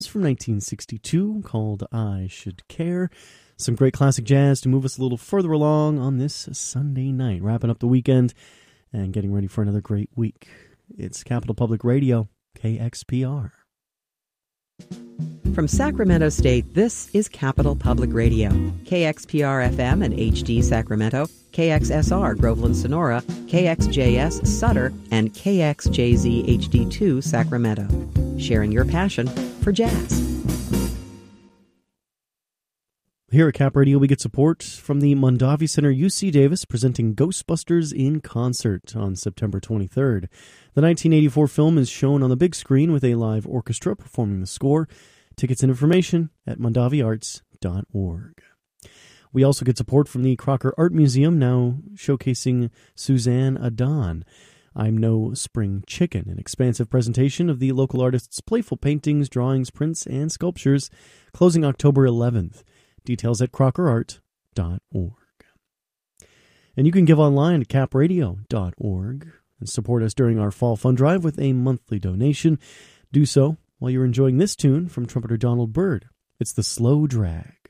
from 1962 called I Should Care. Some great classic jazz to move us a little further along on this Sunday night, wrapping up the weekend and getting ready for another great week. It's Capital Public Radio, KXPR. From Sacramento State, this is Capital Public Radio, KXPR-FM and HD Sacramento, KXSR Groveland Sonora, KXJS Sutter, and KXJZ HD2 Sacramento. Sharing your passion for jazz. Here at Cap Radio, we get support from the Mondavi Center UC Davis presenting Ghostbusters in concert on September 23rd. The 1984 film is shown on the big screen with a live orchestra performing the score. Tickets and information at mondaviarts.org. We also get support from the Crocker Art Museum, now showcasing Suzanne Adon. I'm No Spring Chicken, an expansive presentation of the local artist's playful paintings, drawings, prints, and sculptures, closing October 11th. Details at crockerart.org. And you can give online at capradio.org and support us during our fall fund drive with a monthly donation. Do so while you're enjoying this tune from trumpeter Donald Byrd. It's The Slow Drag.